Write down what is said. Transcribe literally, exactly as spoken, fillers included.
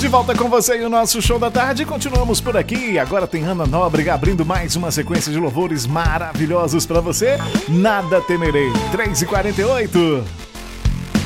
De volta com você e o nosso show da tarde. Continuamos por aqui. Agora tem Ana Nóbrega abrindo mais uma sequência de louvores maravilhosos pra você. Nada temerei. três e quarenta e oito.